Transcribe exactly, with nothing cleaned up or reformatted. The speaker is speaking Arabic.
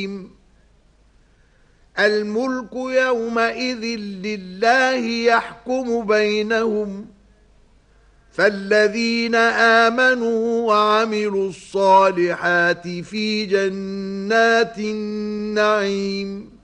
الملك يومئذ لله يحكم بينهم فالذين آمنوا وعملوا الصالحات في جنات النعيم